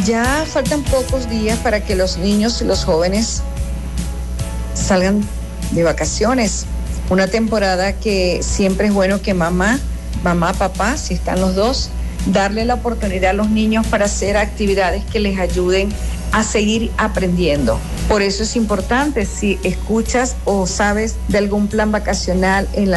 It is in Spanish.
Ya faltan pocos días para que los niños y los jóvenes salgan de vacaciones. Una temporada que siempre es bueno que mamá, papá, si están los dos, darle la oportunidad a los niños para hacer actividades que les ayuden a seguir aprendiendo. Por eso es importante, si escuchas o sabes de algún plan vacacional en la